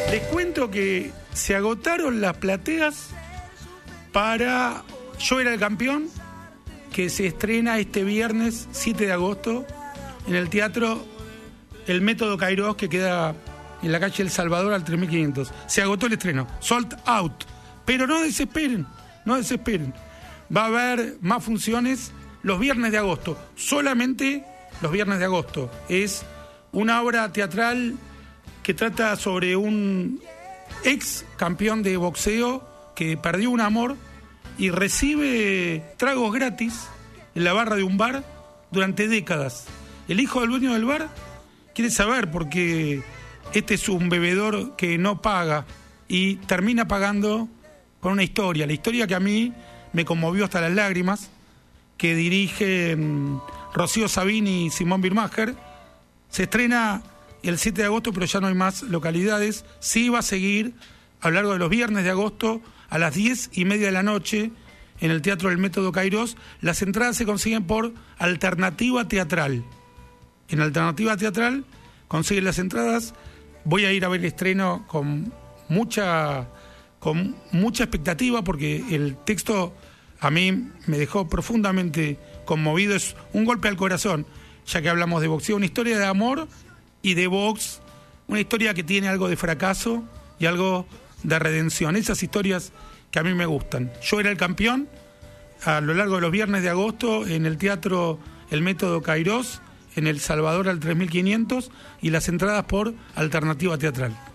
Les cuento que se agotaron las plateas para Yo era el campeón, que se estrena este viernes 7 de agosto en el Teatro El Método Kairos, que queda en la calle El Salvador al 3500. Se agotó el estreno, sold out. Pero no desesperen, no desesperen. Va a haber más funciones los viernes de agosto, solamente los viernes de agosto. Es una obra teatral que trata sobre un ex campeón de boxeo que perdió un amor y recibe tragos gratis en la barra de un bar durante décadas. El hijo del dueño del bar quiere saber por qué este es un bebedor que no paga y termina pagando con una historia. La historia que a mí me conmovió hasta las lágrimas, que dirigen Rocío Sabini y Simón Birmacher. Se estrena el 7 de agosto, pero ya no hay más localidades. Sí va a seguir a lo largo de los viernes de agosto a las 10:30 de la noche en el Teatro del Método Kairos. Las entradas se consiguen por Alternativa Teatral. En Alternativa Teatral consiguen las entradas. Voy a ir a ver el estreno con mucha expectativa, porque el texto a mí me dejó profundamente conmovido. Es un golpe al corazón, ya que hablamos de boxeo, una historia de amor y de box, una historia que tiene algo de fracaso y algo de redención. Esas historias que a mí me gustan. Yo era el campeón a lo largo de los viernes de agosto en el Teatro El Método Kairos, en El Salvador al 3500, y las entradas por Alternativa Teatral.